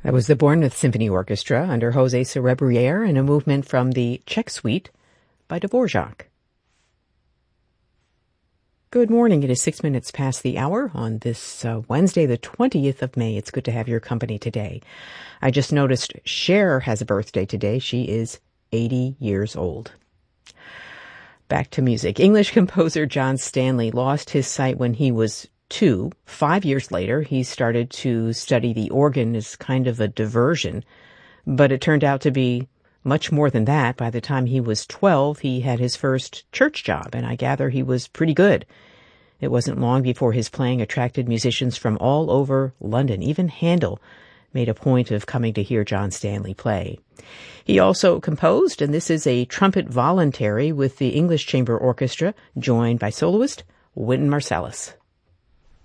That was the Bournemouth Symphony Orchestra under José Cerebriere in a movement from the Czech Suite by Dvorak. Good morning. It is 6 minutes past the hour on this Wednesday, the 20th of May. It's good to have your company today. I just noticed Cher has a birthday today. She is 80 years old. Back to music. English composer John Stanley lost his sight when he was 2. 5 years later, he started to study the organ as kind of a diversion, but it turned out to be much more than that. By the time he was 12, he had his first church job, and I gather he was pretty good. It wasn't long before his playing attracted musicians from all over London. Even Handel made a point of coming to hear John Stanley play. He also composed, and this is a trumpet voluntary with the English Chamber Orchestra, joined by soloist Wynton Marsalis.